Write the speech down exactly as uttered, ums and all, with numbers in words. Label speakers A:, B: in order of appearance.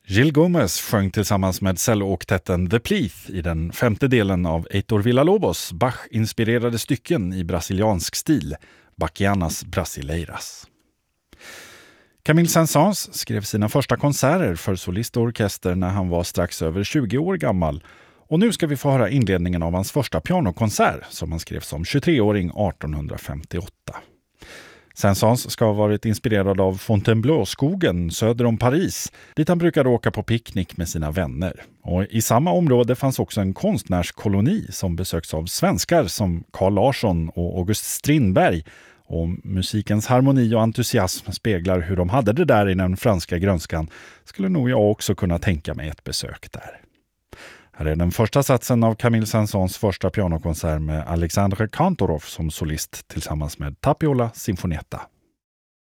A: Gil Gomez sjöng tillsammans med cellooktetten The Pleath i den femte delen av Heitor Villa-Lobos Bach-inspirerade stycken i brasiliansk stil, Bachianas Brasileiras. Camille Saint-Saëns skrev sina första konserter för solist och orkester när han var strax över tjugo år gammal, och nu ska vi få höra inledningen av hans första pianokonsert som han skrev som tjugotreåring arton femtioåtta. Saint-Saëns ska ha varit inspirerad av Fontainebleau-skogen söder om Paris, dit han brukade åka på picknick med sina vänner. Och i samma område fanns också en konstnärskoloni som besöks av svenskar som Carl Larsson och August Strindberg. Och musikens harmoni och entusiasm speglar hur de hade det där i den franska grönskan, skulle nog jag också kunna tänka mig ett besök där. Här är den första satsen av Camille Saint-Saëns första pianokonsert med Alexandre Kantorov som solist tillsammans med Tapiola Sinfonietta.